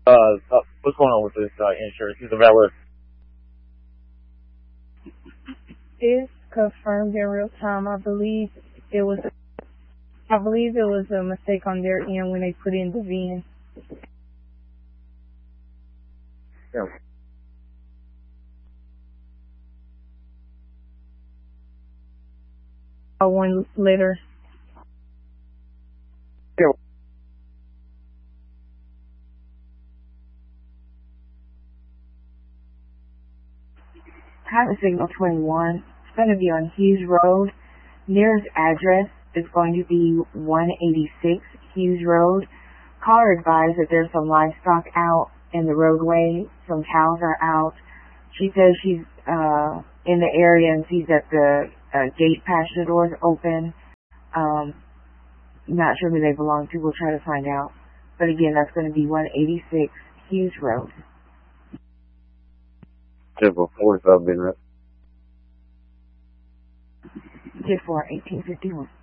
What's going on with this insurance? Is it valid? It's confirmed in real time. I believe it was a mistake on their end when they put in the VIN. Yeah. One later. Yeah. Highway Signal 21. It's going to be on Hughes Road. Nearest address is going to be 186 Hughes Road. Caller advised that there's some livestock out in the roadway. Some cows are out. She says she's in the area and sees that the gate pasture doors open. Not sure who they belong to. We'll try to find out. But again, that's going to be 186 Hughes Road. 10-4, 45 minutes. 10-4, 1851.